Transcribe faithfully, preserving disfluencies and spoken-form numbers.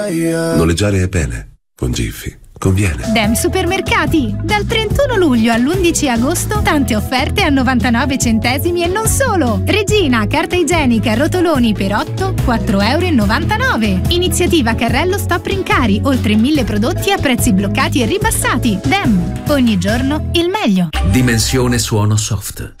Noleggiare è bene, con Giffy conviene. Dem Supermercati, dal trentuno luglio all'undici agosto, tante offerte a novantanove centesimi e non solo. Regina, carta igienica, rotoloni per otto, quattro e novantanove euro. Iniziativa Carrello Stop Rincari, oltre mille prodotti a prezzi bloccati e ribassati. Dem, ogni giorno il meglio. Dimensione suono soft.